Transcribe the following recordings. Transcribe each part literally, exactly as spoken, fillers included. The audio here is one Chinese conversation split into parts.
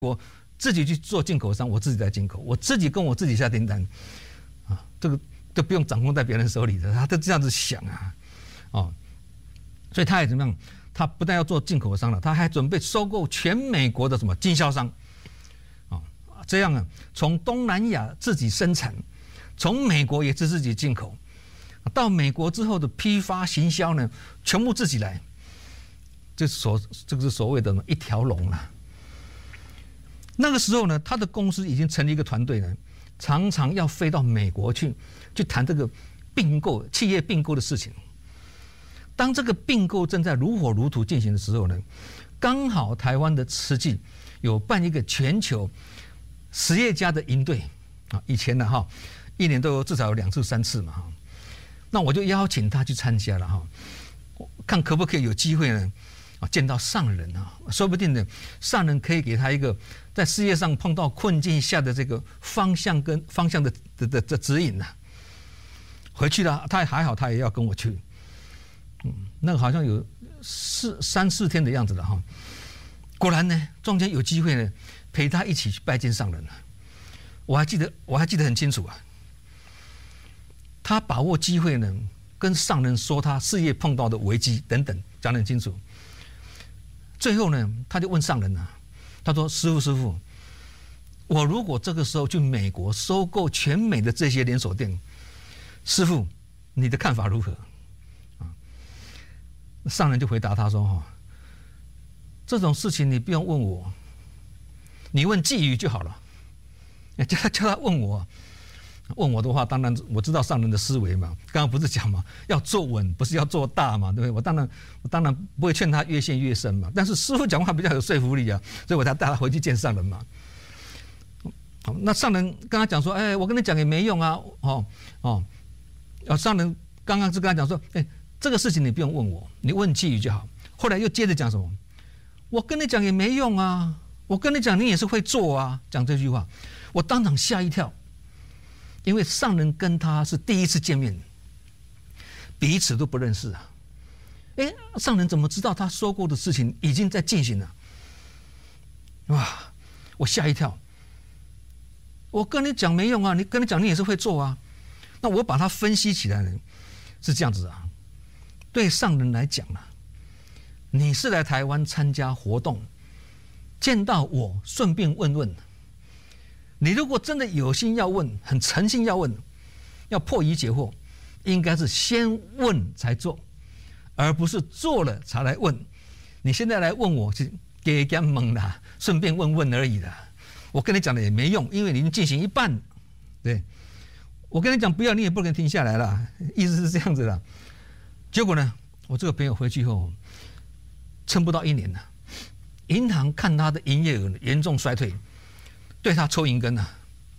我自己去做进口商，我自己在进口，我自己跟我自己下订单，啊，这个都不用掌控在别人手里的，他都这样子想啊，哦，所以他也怎么样？他不但要做进口商了，他还准备收购全美国的什么经销商，啊，这样啊，从东南亚自己生产，从美国也是自己进口，到美国之后的批发行销呢，全部自己来，这所这个是所谓的一条龙了。那个时候呢，他的公司已经成立一个团队呢，常常要飞到美国去，去谈这个并购、企业并购的事情。当这个并购正在如火如荼进行的时候呢，刚好台湾的慈济有办一个全球实业家的营队啊，以前呢哈，一年都有至少有两次、三次嘛哈。那我就邀请他去参加了哈，看可不可以有机会呢？啊，见到上人啊，说不定呢，上人可以给他一个在事业上碰到困境下的这个方向跟方向的的的的指引呐、啊。回去了，他还好，他也要跟我去，嗯，那个好像有四三四天的样子了哈。果然呢，中间有机会呢，陪他一起去拜见上人了。我还记得，我还记得很清楚啊。他把握机会呢，跟上人说他事业碰到的危机等等，讲得很清楚。最后呢，他就问上人啊，他说：“师父，师父，我如果这个时候去美国收购全美的这些连锁店，师父，你的看法如何？”啊，上人就回答他说：“哈，这种事情你不用问我，你问鲫鱼就好了。叫他叫他问我。”问我的话，当然我知道上人的思维嘛。刚刚不是讲嘛，要做稳，不是要做大嘛，对不对？我当然，我当然不会劝他越陷越深嘛。但是师父讲话比较有说服力啊，所以我才带他回去见上人嘛。好，那上人跟他讲说：“哎，我跟你讲也没用啊，哦哦。”啊，上人刚刚是跟他讲说：“哎，这个事情你不用问我，你问鲫鱼就好。”后来又接着讲什么？我跟你讲也没用啊，我跟你讲你也是会做啊。讲这句话，我当场吓一跳。因为上人跟他是第一次见面，彼此都不认识啊。哎，上人怎么知道他说过的事情已经在进行了？哇，我吓一跳。我跟你讲没用啊，你跟你讲你也是会做啊。那我把它分析起来呢，是这样子啊。对上人来讲啊，你是来台湾参加活动，见到我顺便问问。你如果真的有心要问，很诚心要问，要破疑解惑，应该是先问才做，而不是做了才来问。你现在来问我是给干懵啦，顺便问问而已啦。我跟你讲的也没用，因为你已经进行一半。对，我跟你讲不要，你也不能停下来了，意思是这样子的。结果呢，我这个朋友回去后，撑不到一年了，银行看他的营业额严重衰退。对他抽银根啊，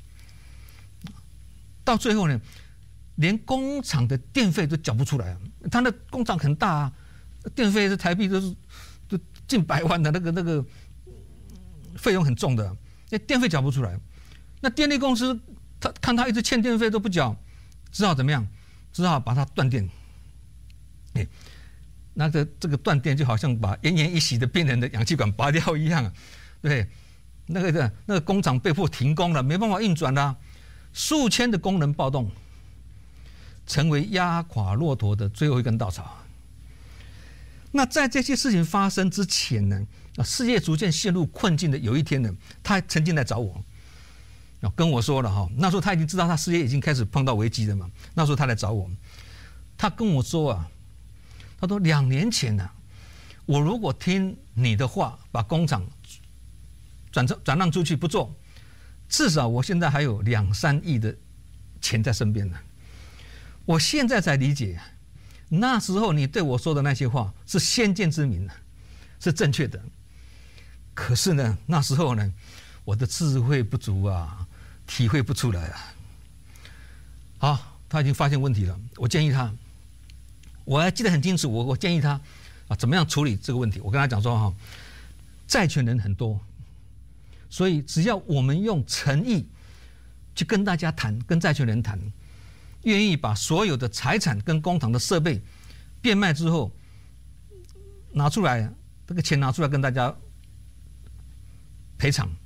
到最后呢，连工厂的电费都缴不出来啊。他的工厂很大啊，电费是台币都是都近百万的，那个那个费用很重的，那电费缴不出来。那电力公司他看他一直欠电费都不缴，只好怎么样？只好把它断电。哎，那个这个断电就好像把奄奄一息的病人的氧气管拔掉一样，对。那个的那个工厂被迫停工了，没办法运转了，数千的工人暴动，成为压垮骆驼的最后一根稻草。那在这些事情发生之前呢，啊，事业逐渐陷入困境的有一天呢，他曾经来找我，啊，跟我说了哈，那时候他已经知道他事业已经开始碰到危机了嘛。那时候他来找我，他跟我说啊，他说两年前呢、啊，我如果听你的话，把工厂转转让出去不做，至少我现在还有两三亿的钱在身边呢。我现在才理解，那时候你对我说的那些话是先见之明，是正确的。可是呢，那时候呢，我的智慧不足啊，体会不出来啊。好，他已经发现问题了，我建议他，我还记得很清楚，我我建议他啊，怎么样处理这个问题。我跟他讲说哈，债权人很多。所以，只要我们用诚意去跟大家谈，跟债权人谈，愿意把所有的财产跟工厂的设备变卖之后拿出来，这个钱拿出来跟大家赔偿，